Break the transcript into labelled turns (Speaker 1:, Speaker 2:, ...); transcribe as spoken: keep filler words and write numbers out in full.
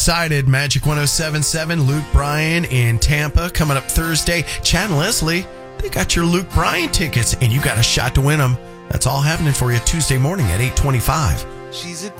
Speaker 1: excited. Magic one oh seven point seven, Luke Bryan in Tampa coming up Thursday. Chad and Leslie, they got your Luke Bryan tickets, and you got a shot to win them. That's all happening for you Tuesday morning at eight twenty-five.
Speaker 2: She's a